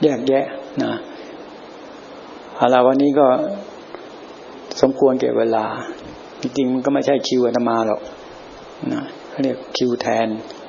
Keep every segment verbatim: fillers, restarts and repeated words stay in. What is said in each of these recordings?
แยกแยะนะเอาล่ะวันนี้ก็สมควรแก่เวลาจริงๆมันก็ไม่ใช่คิวอาตมาหรอกนะเขาเรียกคิวแทน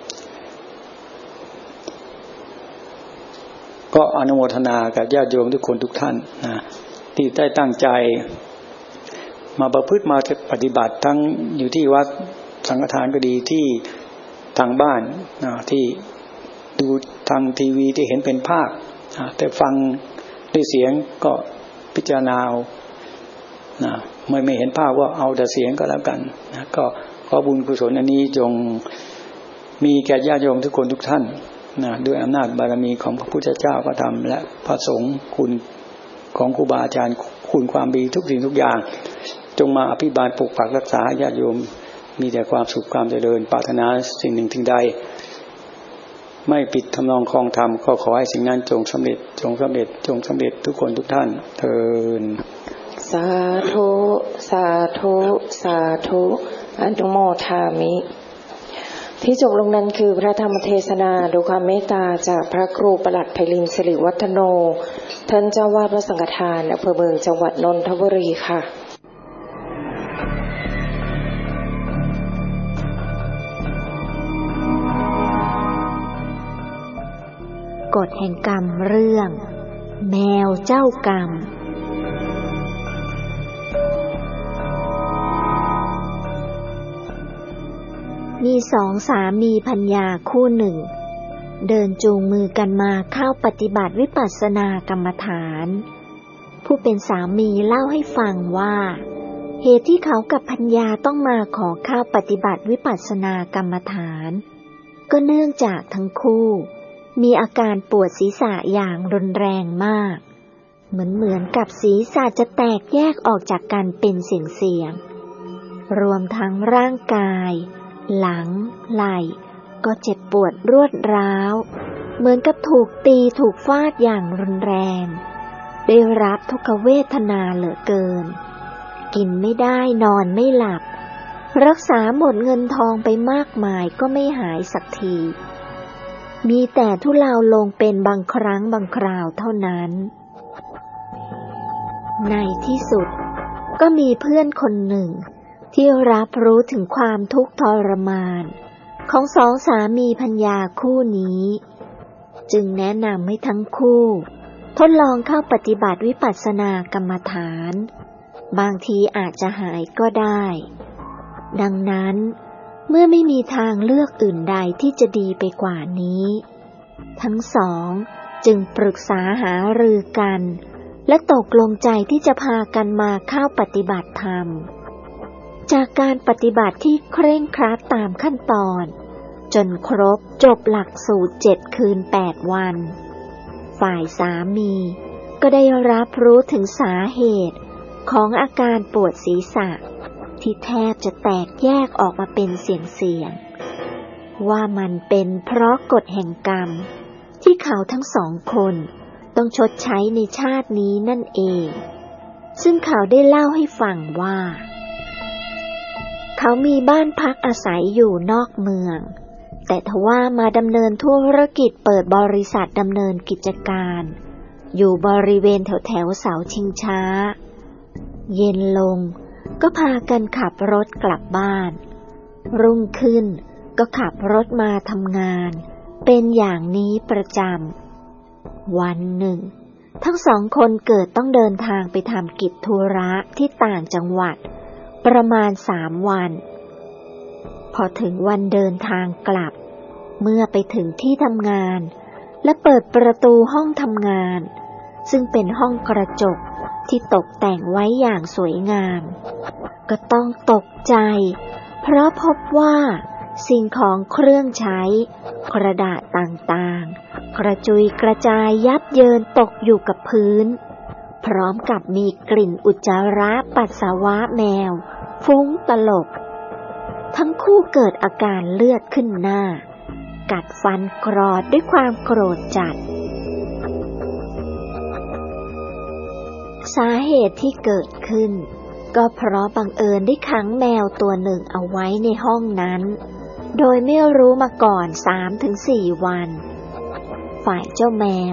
ก็อนุโมทนากับญาติโยมทุกคนทุกท่านนะที่ได้ตั้งใจมาประพฤติมาปฏิบัติทั้งอยู่ที่วัดสังฆทานก็ดีที่ทางบ้านนะที่ดูทางทีวีที่เห็นเป็นภาพนะแต่ฟังด้วยเสียงก็พิจารณาเอานะไม่ไม่เห็นภาพว่าเอาแต่เสียงก็แล้วกันนะก็ขอบุญกุศลอันนี้จงมีแก่ญาติโยมทุกคนทุกท่านนะด้วยอำนาจบารมีของพระพุทธเจ้าพระธรรมและพระสงฆ์คุณของครูบาอาจารย์คุณความดีทุกสิ่งทุกอย่างจงมาอภิบาลปกปักรักษาญาติโยมมีแต่ความสุขความเจริญปรารถนาสิ่งหนึ่งสิ่งใดไม่ปิดทำนองคลองธรรมก็ขอให้สิ่งนั้นจงสำเร็จจงสำเร็จจงสำเร็จทุกคนทุกท่านเทอญสาธุสาธุสาธุอนุโมทามิที่จบลงนั้นคือพระธรรมเทศนาโดยความเมตตาจากพระครูประหลัดไพลินสิริวัฒโนท่านเจ้าวาดวัดสังฆทานอำเภอเมืองจังหวัดนนทบุรีค่ะกฎแห่งกรรมเรื่องแมวเจ้ากรรมมีสองสามีภรรยาคู่หนึ่งเดินจูงมือกันมาเข้าปฏิบัติวิปัสสนากรรมฐานผู้เป็นสามีเล่าให้ฟังว่าเหตุที่เขากับภรรยาต้องมาขอเข้าปฏิบัติวิปัสสนากรรมฐานก็เนื่องจากทั้งคู่มีอาการปวดศีรษะอย่างรุนแรงมากเหมือนเหมือนกับศีรษะจะแตกแยกออกจากกันเป็นเสี่ยงๆรวมทั้งร่างกายหลังไหล่ก็เจ็บปวดรวดร้าวเหมือนกับถูกตีถูกฟาดอย่างรุนแรงได้รับทุกขเวทนาเหลือเกินกินไม่ได้นอนไม่หลับรักษาหมดเงินทองไปมากมายก็ไม่หายสักทีมีแต่ทุเลาลงเป็นบางครั้งบางคราวเท่านั้นในที่สุดก็มีเพื่อนคนหนึ่งที่รับรู้ถึงความทุกข์ทรมานของสองสามีภรรยาคู่นี้จึงแนะนำให้ทั้งคู่ทดลองเข้าปฏิบัติวิปัสสนากรรมฐานบางทีอาจจะหายก็ได้ดังนั้นเมื่อไม่มีทางเลือกอื่นใดที่จะดีไปกว่านี้ทั้งสองจึงปรึกษาหารือกันและตกลงใจที่จะพากันมาเข้าปฏิบัติธรรมจากการปฏิบัติที่เคร่งครัดตามขั้นตอนจนครบจบหลักสูตรเจ็ดคืนแปดวันฝ่ายสามีก็ได้รับรู้ถึงสาเหตุของอาการปวดศีรษะที่แทบจะแตกแยกออกมาเป็นเสียงๆว่ามันเป็นเพราะกฎแห่งกรรมที่เขาทั้งสองคนต้องชดใช้ในชาตินี้นั่นเองซึ่งเขาได้เล่าให้ฟังว่าเขามีบ้านพักอาศัยอยู่นอกเมืองแต่ทว่ามาดำเนินธุรกิจเปิดบริษัทดำเนินกิจการอยู่บริเวณแถวแถวเสาชิงช้าเย็นลงก็พากันขับรถกลับบ้านรุ่งขึ้นก็ขับรถมาทำงานเป็นอย่างนี้ประจำวันหนึ่งทั้งสองคนเกิดต้องเดินทางไปทำกิจธุระที่ต่างจังหวัดประมาณสามวันพอถึงวันเดินทางกลับเมื่อไปถึงที่ทำงานและเปิดประตูห้องทำงานซึ่งเป็นห้องกระจกที่ตกแต่งไว้อย่างสวยงามก็ต้องตกใจเพราะพบว่าสิ่งของเครื่องใช้กระดาษต่างๆกระจุยกระจายยับเยินตกอยู่กับพื้นพร้อมกับมีกลิ่นอุจจาระปัสสาวะแมวฟุ้งตลบทั้งคู่เกิดอาการเลือดขึ้นหน้ากัดฟันกรอดด้วยความโกรธจัดสาเหตุที่เกิดขึ้นก็เพราะบังเอิญได้ขังแมวตัวหนึ่งเอาไว้ในห้องนั้นโดยไม่รู้มาก่อน สามถึงสี่ วันฝ่ายเจ้าแมว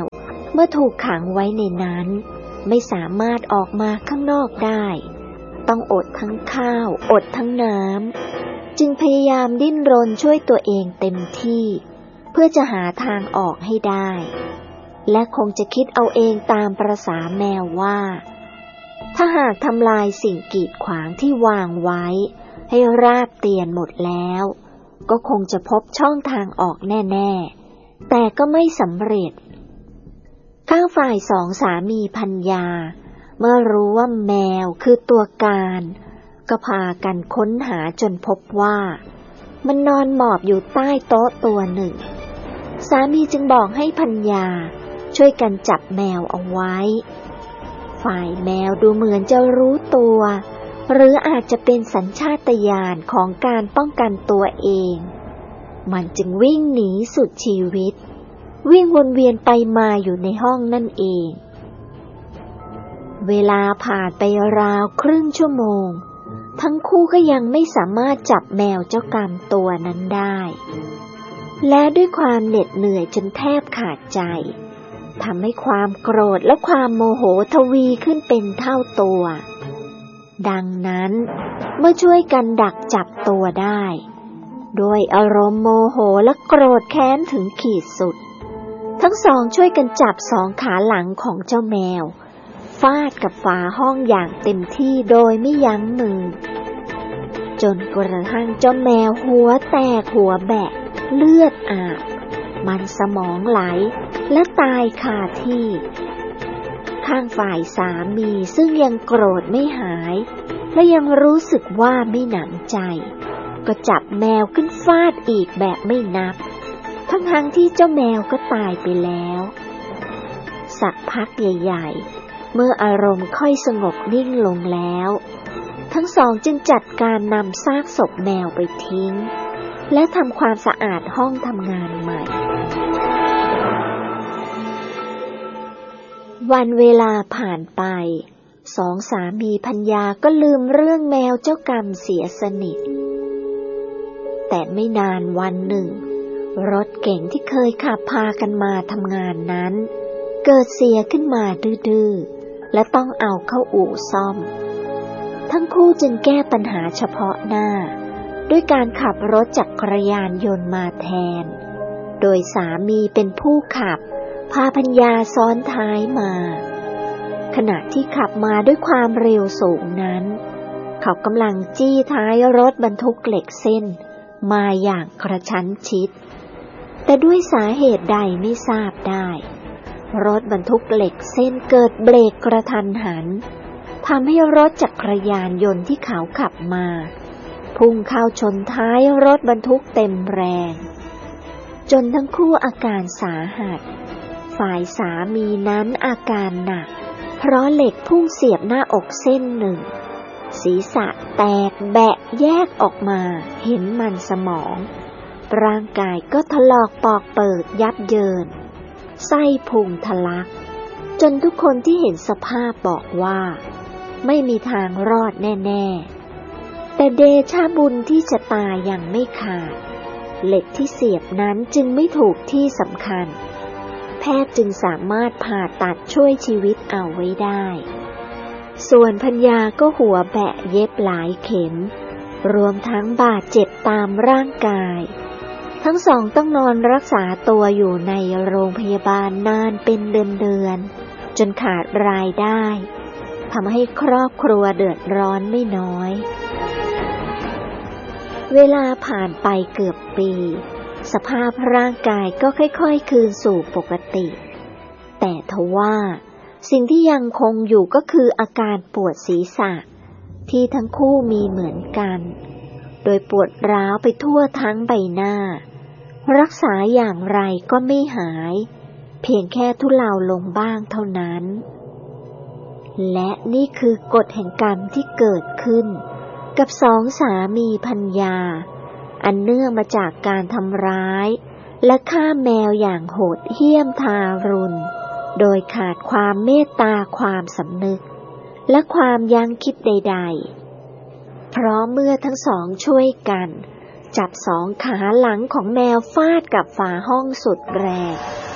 เมื่อถูกขังไว้ในนั้นไม่สามารถออกมาข้างนอกได้ต้องอดทั้งข้าวอดทั้งน้ำจึงพยายามดิ้นรนช่วยตัวเองเต็มที่เพื่อจะหาทางออกให้ได้และคงจะคิดเอาเองตามประสาแมวว่าถ้าหากทำลายสิ่งกีดขวางที่วางไว้ให้ราบเตียนหมดแล้วก็คงจะพบช่องทางออกแน่ๆแต่ก็ไม่สำเร็จข้างฝ่ายสองสามีภรรยาเมื่อรู้ว่าแมวคือตัวการก็พากันค้นหาจนพบว่ามันนอนหมอบอยู่ใต้โต๊ะตัวหนึ่งสามีจึงบอกให้ภรรยาช่วยกันจับแมวเอาไว้ฝ่ายแมวดูเหมือนจะรู้ตัวหรืออาจจะเป็นสัญชาตญาณของการป้องกันตัวเองมันจึงวิ่งหนีสุดชีวิตวิ่งวนเวียนไปมาอยู่ในห้องนั่นเองเวลาผ่านไปราวครึ่งชั่วโมงทั้งคู่ก็ยังไม่สามารถจับแมวเจ้ากรรมตัวนั้นได้และด้วยความเหน็ดเหนื่อยจนแทบขาดใจทำให้ความโกรธและความโมโหทวีขึ้นเป็นเท่าตัวดังนั้นเมื่อช่วยกันดักจับตัวได้ด้วยอารมณ์โมโหและโกรธแค้นถึงขีดสุดทั้งสองช่วยกันจับสองขาหลังของเจ้าแมวฟาดกับฝาห้องอย่างเต็มที่โดยไม่ยั้งมือจนกระทั่งเจ้าแมวหัวแตกหัวแบะเลือดอาบมันสมองไหลและตายคาที่ข้างฝ่ายสามีซึ่งยังโกรธไม่หายและยังรู้สึกว่าไม่หนำใจก็จับแมวขึ้นฟาดอีกแบบไม่นับทั้งๆที่เจ้าแมวก็ตายไปแล้วสักพักใหญ่ๆเมื่ออารมณ์ค่อยสงบนิ่งลงแล้วทั้งสองจึงจัดการนำซากศพแมวไปทิ้งและทำความสะอาดห้องทำงานใหม่วันเวลาผ่านไปสองสามีภรรยาก็ลืมเรื่องแมวเจ้ากรรมเสียสนิทแต่ไม่นานวันหนึ่งรถเก๋งที่เคยขับพากันมาทำงานนั้นเกิดเสียขึ้นมาดื้อๆและต้องเอาเข้าอู่ซ่อมทั้งคู่จึงแก้ปัญหาเฉพาะหน้าด้วยการขับรถจักรยานยนต์มาแทนโดยสามีเป็นผู้ขับพาภรรยาซ้อนท้ายมาขณะที่ขับมาด้วยความเร็วสูงนั้นเขากำลังจี้ท้ายรถบรรทุกเหล็กเส้นมาอย่างกระชั้นชิดแต่ด้วยสาเหตุใดไม่ทราบได้รถบรรทุกเหล็กเส้นเกิดเบรกกระทันหันทำให้รถจักรยานยนต์ที่เขาขับมาพุ่งเข้าชนท้ายรถบรรทุกเต็มแรงจนทั้งคู่อาการสาหัสฝ่ายสามีนั้นอาการหนักเพราะเหล็กพุ่งเสียบหน้าอกเส้นหนึ่งศีรษะแตกแบะแยกออกมาเห็นมันสมองร่างกายก็ถลอกปอกเปิดยับเยินไส้พุงทะลักจนทุกคนที่เห็นสภาพบอกว่าไม่มีทางรอดแน่ๆแต่เดชะบุญที่ชะตายังไม่ขาดเหล็กที่เสียบนั้นจึงไม่ถูกที่สำคัญแพทย์จึงสามารถผ่าตัดช่วยชีวิตเอาไว้ได้ส่วนภรรยาก็หัวแบะเย็บหลายเข็มรวมทั้งบาดเจ็บตามร่างกายทั้งสองต้องนอนรักษาตัวอยู่ในโรงพยาบาลนานเป็นเดือนๆจนขาดรายได้ทำให้ครอบครัวเดือดร้อนไม่น้อยเวลาผ่านไปเกือบปีสภาพร่างกายก็ค่อยๆคืนสู่ปกติแต่ทว่าสิ่งที่ยังคงอยู่ก็คืออาการปวดศีรษะที่ทั้งคู่มีเหมือนกันโดยปวดร้าวไปทั่วทั้งใบหน้ารักษาอย่างไรก็ไม่หายเพียงแค่ทุเลาลงบ้างเท่านั้นและนี่คือกฎแห่งกรรมที่เกิดขึ้นกับสองสามีภรรยาอันเนื่องมาจากการทำร้ายและฆ่าแมวอย่างโหดเหี้ยมทารุณโดยขาดความเมตตาความสำนึกและความยั้งคิดใดๆเพราะเมื่อทั้งสองช่วยกันจับสองขาหลังของแมวฟาดกับฝาห้องสุดแรง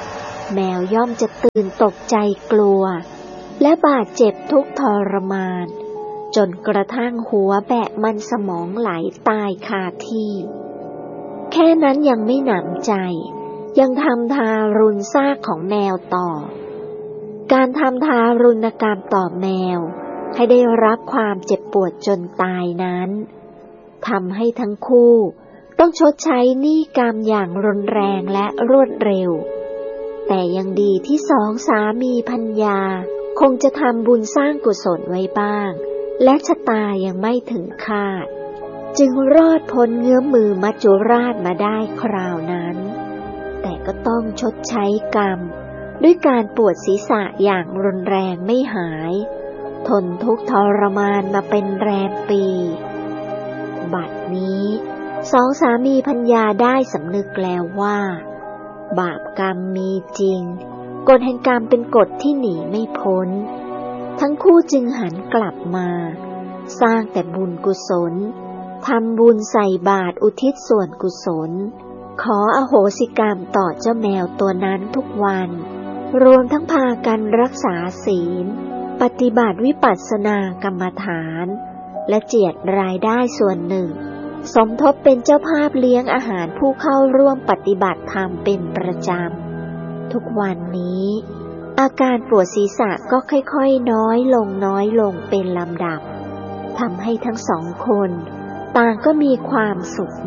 แมวย่อมจะตื่นตกใจกลัวและบาดเจ็บทุกข์ทรมานจนกระทั่งหัวแบะมันสมองไหลตายคาที่แค่นั้นยังไม่หนำใจยังทำทารุณซากของแมวต่อการทำทารุณกรรมต่อแมวให้ได้รับความเจ็บปวดจนตายนั้นทำให้ทั้งคู่ต้องชดใช้หนี้กรรมอย่างรุนแรงและรวดเร็วแต่ยังดีที่สองสามีภรรยาคงจะทำบุญสร้างกุศลไว้บ้างและชะตายังไม่ถึงคาดจึงรอดพ้นเงื้อมมือมัจจุราชมาได้คราวนั้นแต่ก็ต้องชดใช้กรรมด้วยการปวดศีรษะอย่างรุนแรงไม่หายทนทุกข์ทรมานมาเป็นแรมปีบัดนี้สองสามีภรรยาได้สำนึกแล้วว่าบาปกรรมมีจริงกฎแห่งกรรมเป็นกฎที่หนีไม่พ้นทั้งคู่จึงหันกลับมาสร้างแต่บุญกุศลทำบุญใส่บาตรอุทิศส่วนกุศลขออโหสิกรรมต่อเจ้าแมวตัวนั้นทุกวันรวมทั้งพากันรักษาศีลปฏิบัติวิปัสสนากรรมฐานและเจียดรายได้ส่วนหนึ่งสมทบเป็นเจ้าภาพเลี้ยงอาหารผู้เข้าร่วมปฏิบัติธรรมเป็นประจำทุกวันนี้อาการปวดศีรษะก็ค่อยๆน้อยลงน้อยลงเป็นลำดับทำให้ทั้งสองคนต่างก็มีความสุข